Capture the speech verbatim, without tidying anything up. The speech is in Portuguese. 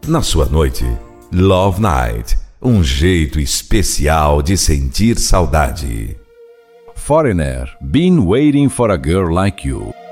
na sua noite. Love Night, um jeito especial de sentir saudade. Foreigner, Been Waiting for a Girl Like You.